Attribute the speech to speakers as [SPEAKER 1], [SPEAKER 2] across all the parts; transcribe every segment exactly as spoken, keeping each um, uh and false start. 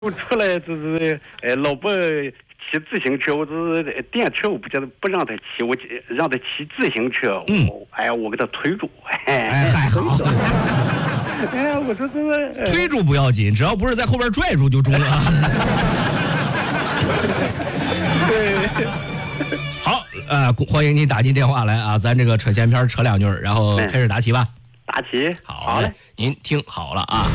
[SPEAKER 1] 我出来就是呃老婆骑自行车，我就是电车我不觉得不让他骑，我让他骑自行车，
[SPEAKER 2] 嗯，
[SPEAKER 1] 我哎呀我给他推住，
[SPEAKER 2] 哎还好，
[SPEAKER 1] 哎呀我说这个
[SPEAKER 2] 推住不要紧，只要不是在后边拽住就中了。
[SPEAKER 1] 对。
[SPEAKER 2] 好，呃，欢迎你打进电话来啊，咱这个扯闲篇扯两句，然后开始答题吧。
[SPEAKER 1] 答题，
[SPEAKER 2] 好嘞，您听好了啊。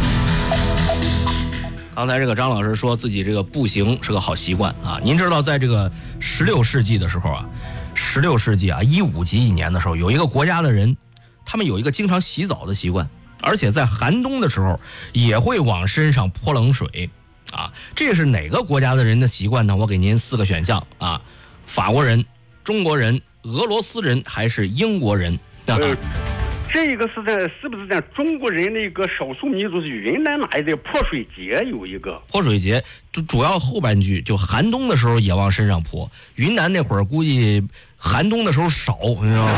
[SPEAKER 2] 刚才这个张老师说自己这个步行是个好习惯啊。您知道，在这个十六世纪的时候啊，十六世纪啊，一五几几年的时候，有一个国家的人，他们有一个经常洗澡的习惯，而且在寒冬的时候也会往身上泼冷水啊。这是哪个国家的人的习惯呢？我给您四个选项啊：法国人、中国人、俄罗斯人还是英国人？啊
[SPEAKER 1] 呃这个是在是不是在中国人的一个少数民族是云南哪里的泼水节有一个
[SPEAKER 2] 泼水节，就主要后半句就寒冬的时候也往身上泼。云南那会儿估计寒冬的时候少，你知道吗？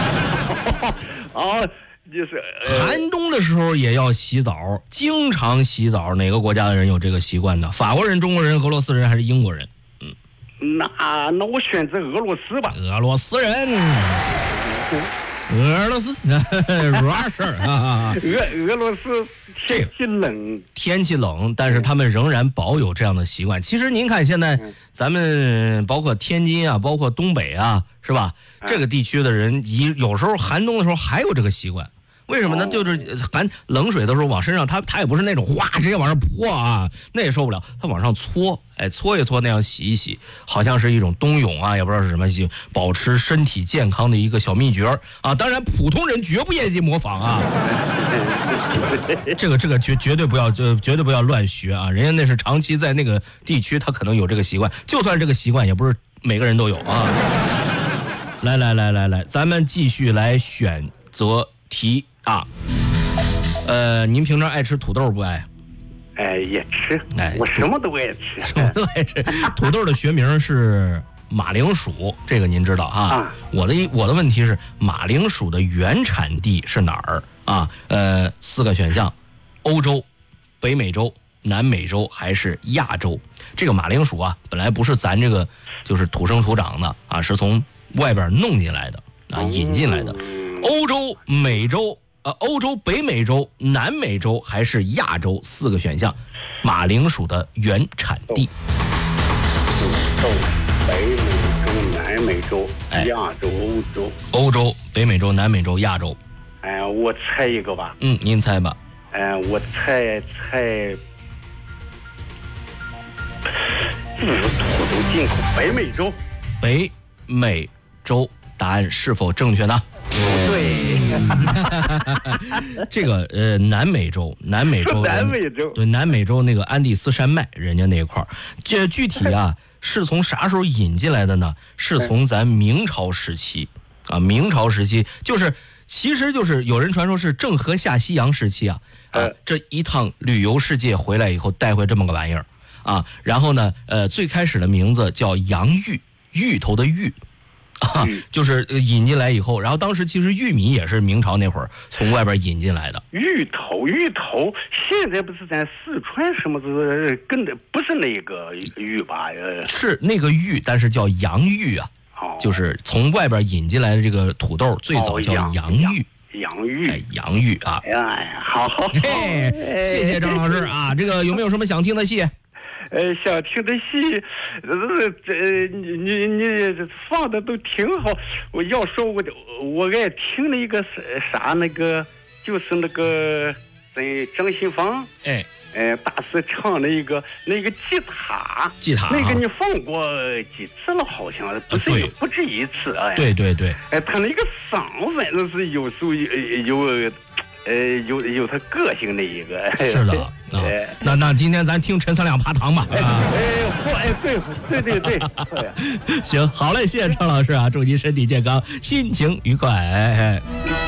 [SPEAKER 1] 啊，就是、
[SPEAKER 2] 呃、寒冬的时候也要洗澡，经常洗澡。哪个国家的人有这个习惯呢？法国人、中国人、俄罗斯人还是英国人？
[SPEAKER 1] 嗯，那那我选择俄罗斯吧。
[SPEAKER 2] 俄罗斯人。俄罗斯，Russia 啊，
[SPEAKER 1] 俄俄罗斯天气冷，
[SPEAKER 2] 天气冷，但是他们仍然保有这样的习惯。其实您看，现在咱们包括天津啊，包括东北啊，是吧？这个地区的人，一有时候寒冬的时候还有这个习惯。为什么呢？就是寒冷水的时候往身上，他他也不是那种哗直接往上泼啊，那也受不了，他往上搓，哎，搓一搓那样洗一洗，好像是一种冬泳啊，也不知道是什么，保持身体健康的一个小秘诀啊。当然，普通人绝不业绩模仿啊，这个这个绝绝对不要，就绝对不要乱学啊。人家那是长期在那个地区，他可能有这个习惯，就算这个习惯，也不是每个人都有啊。来来来来来，咱们继续来选择题。啊，呃，您平常爱吃土豆不爱？
[SPEAKER 1] 哎，也吃，哎，我什么都爱吃，
[SPEAKER 2] 什么都爱吃。土豆的学名是马铃薯，这个您知道啊？啊我的我的问题是，马铃薯的原产地是哪儿啊？呃，四个选项：欧洲、北美洲、南美洲还是亚洲？这个马铃薯啊，本来不是咱这个就是土生土长的啊，是从外边弄进来的啊，引进来的。欧洲、美洲。呃，欧洲、北美洲、南美洲还是亚洲？四个选项，马铃薯的原产地。
[SPEAKER 1] 欧洲、北美洲、南美洲、哎、亚洲、欧洲。
[SPEAKER 2] 欧洲、北美洲、南美洲、亚洲。
[SPEAKER 1] 哎、呃，我猜一个吧。
[SPEAKER 2] 嗯，您猜吧。
[SPEAKER 1] 哎、呃，我猜猜，不是土豆进口，北美洲。
[SPEAKER 2] 北美洲，答案是否正确呢？
[SPEAKER 1] 对，
[SPEAKER 2] 这个呃，南美洲，南美洲，
[SPEAKER 1] 南美洲，
[SPEAKER 2] 对，南美洲那个安第斯山脉，人家那一块儿，这具体啊是从啥时候引进来的呢？是从咱明朝时期啊，明朝时期就是，其实就是有人传说是郑和下西洋时期啊，啊，这一趟旅游世界回来以后带回这么个玩意儿啊，然后呢，呃，最开始的名字叫洋芋，芋头的芋。啊，就是引进来以后，然后当时其实玉米也是明朝那会儿从外边引进来的。
[SPEAKER 1] 芋头，芋头，现在不是在四川什么是跟的不是那个芋吧？呃，
[SPEAKER 2] 是那个芋，但是叫洋芋啊，哦、就是从外边引进来的这个土豆，最早叫洋芋。
[SPEAKER 1] 洋芋，
[SPEAKER 2] 哎，洋芋啊！
[SPEAKER 1] 哎呀，好好好，
[SPEAKER 2] 嘿，谢谢张老师啊！这个有没有什么想听的戏？
[SPEAKER 1] 呃，想听的戏，呃，这你你你放的都挺好。我要说我我爱听的一个啥那个，就是那个在张新芳
[SPEAKER 2] 哎
[SPEAKER 1] 哎大师唱的一个那个吉他，
[SPEAKER 2] 吉他
[SPEAKER 1] 那个你放过几次了，好像不是有、啊、不止一次哎。
[SPEAKER 2] 对对对，
[SPEAKER 1] 哎，他那个嗓反正是有时候有有。呃，有有他个性的一个，
[SPEAKER 2] 是的啊。那那今天咱听陈三两爬堂吧。
[SPEAKER 1] 哎，哎，对对对对对。
[SPEAKER 2] 行，好嘞，谢谢张老师啊，祝您身体健康，心情愉快。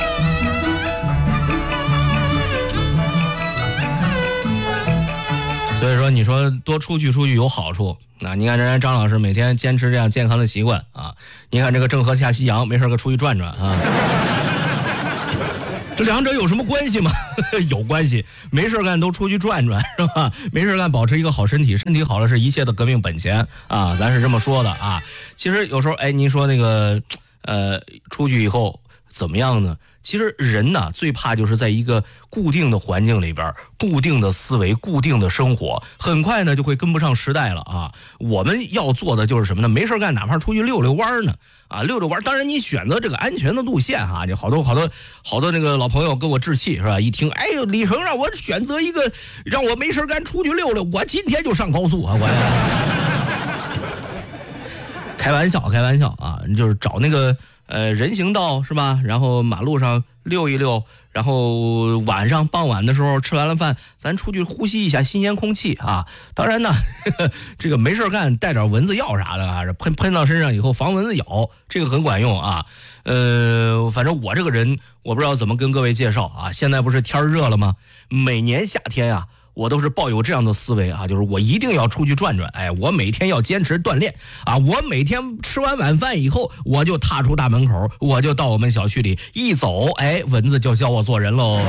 [SPEAKER 2] 所以说，你说多出去出去有好处。那你看，人家张老师每天坚持这样健康的习惯啊。你看这个郑和下西洋，没事个出去转转啊。 这两者有什么关系吗？有关系，没事干都出去转转，是吧？没事干保持一个好身体，身体好了是一切的革命本钱啊，咱是这么说的啊。其实有时候，哎，您说那个，呃，出去以后怎么样呢？其实人呢，最怕就是在一个固定的环境里边，固定的思维，固定的生活，很快呢就会跟不上时代了啊。我们要做的就是什么呢？没事干，哪怕出去溜溜弯呢。啊，溜溜弯，当然你选择这个安全的路线哈、啊，就好多好多好多那个老朋友跟我置气是吧？一听，哎呦，李成让我选择一个让我没事干出去溜溜，我今天就上高速啊！我开玩笑，开玩笑啊，就是找那个呃人行道是吧？然后马路上溜一溜。然后晚上傍晚的时候吃完了饭，咱出去呼吸一下新鲜空气啊！当然呢，呵呵这个没事干带点蚊子药啥的啊，喷喷到身上以后防蚊子咬，这个很管用啊。呃，反正我这个人我不知道怎么跟各位介绍啊。现在不是天热了吗？每年夏天啊，我都是抱有这样的思维啊，就是我一定要出去转转，哎，我每天要坚持锻炼啊，我每天吃完晚饭以后，我就踏出大门口，我就到我们小区里一走，哎，蚊子就教我做人喽。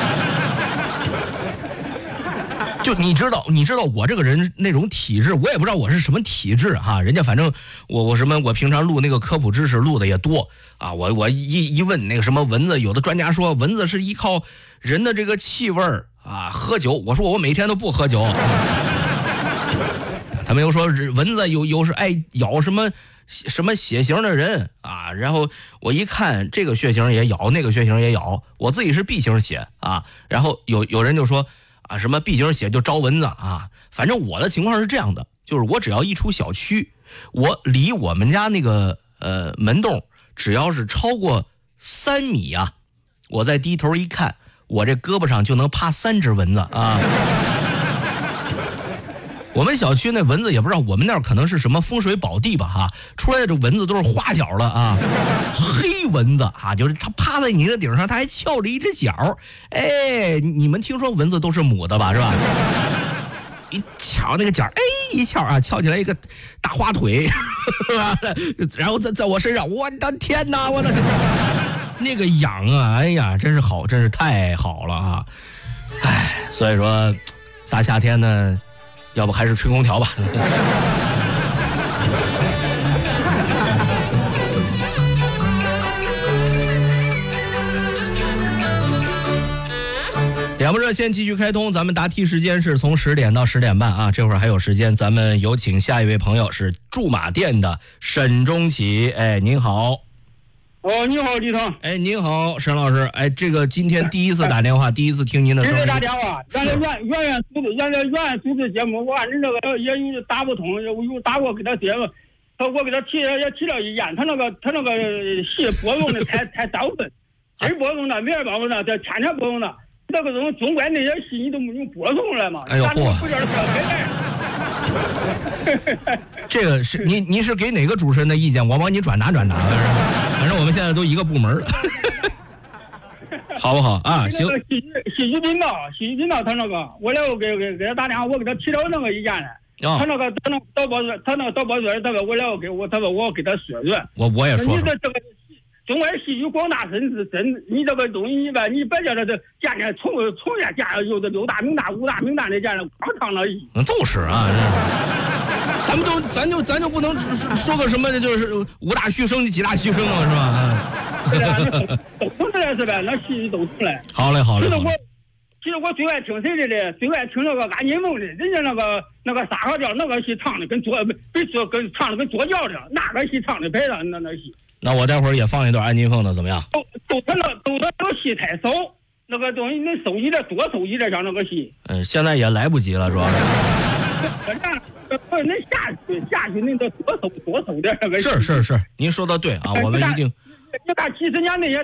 [SPEAKER 2] 就你知道，你知道我这个人那种体质，我也不知道我是什么体质哈、啊。人家反正我我什么，我平常录那个科普知识录的也多啊。我我一一问那个什么蚊子，有的专家说蚊子是依靠人的这个气味儿啊，喝酒。我说我每天都不喝酒。他们又说蚊子有有是爱咬什么什么血型的人啊。然后我一看这个血型也咬，那个血型也咬，我自己是 B 型血啊。然后有有人就说。啊，什么 B 型血就招蚊子啊？反正我的情况是这样的，就是我只要一出小区，我离我们家那个呃门洞，只要是超过三米啊，我再低头一看，我这胳膊上就能趴三只蚊子啊。我们小区那蚊子也不知道，我们那儿可能是什么风水宝地吧哈，出来的这蚊子都是花脚的啊，黑蚊子啊，就是它趴在你的顶上，它还翘着一只脚，哎，你们听说蚊子都是母的吧，是吧？一翘那个脚，哎，一翘啊，翘起来一个大花腿，然后在在我身上，我的天哪，我的天，那个痒啊，哎呀，真是好，真是太好了啊！哎，所以说大夏天呢。要不还是吹空调吧。两部热线继续开通，咱们答题时间是从十点到十点半啊，这会儿还有时间，咱们有请下一位朋友是驻马店的沈中启。哎，您好。
[SPEAKER 3] 哦，你好，李腾。
[SPEAKER 2] 哎，您好，沈老师。哎，这个今天第一次打电话，第一次听您的声音。
[SPEAKER 3] 第一次打电话，原来原原原组织，原来原来组织节目，我按你那个也有打不通，有有打过给他接了，他我给他提也提了意见，他那个他那个戏播用的太太早分，今儿播用的，明儿播用的，这天天播用的，那个种中国那些戏你都没有播送了嘛？
[SPEAKER 2] 哎呦嚯！这个是您您是给哪个主持人的意见？我帮你转达转达。反正我们现在都一个部门了，好不好啊？行。
[SPEAKER 3] 戏戏剧频道，戏剧频道他那个，我来我给给给他打电话，我给他提了那个意见了。哦、他那个他那个导播他那个导播说这个我来我给我他说我给他说说。
[SPEAKER 2] 我我也说说。
[SPEAKER 3] 你这这个中国戏剧广大深是真，你这个东西你吧，你别叫这这见见从从业见有的六大名大五大名大的见着光唱了一。
[SPEAKER 2] 嗯，就是啊。咱们都，咱就，咱就不能说个什么，就是五大续生、几大续生了，是吧？
[SPEAKER 3] 对啊，都出来是吧？那戏都出来。
[SPEAKER 2] 好嘞，好嘞。
[SPEAKER 3] 其实我，其实我最爱听谁的呢？最爱听那个安金凤的，人家那个那个撒哈调那个戏唱的跟左，比说跟唱的跟左教的，那个戏唱的白了，那那戏。
[SPEAKER 2] 那我待会儿也放一段安金凤的，怎么样？
[SPEAKER 3] 都都他那都他那个戏太少，那个东西能收集点多收集点像那个戏。
[SPEAKER 2] 嗯，现在也来不及了，主要是。
[SPEAKER 3] 不是，恁下去下去，恁得多收多收点那个。
[SPEAKER 2] 是是是，您说的对啊，我们一定。
[SPEAKER 3] 你看几十年那些